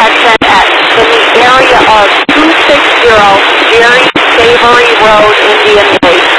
intersection in the area of 260 Jerry Savory Road, Indian Lake.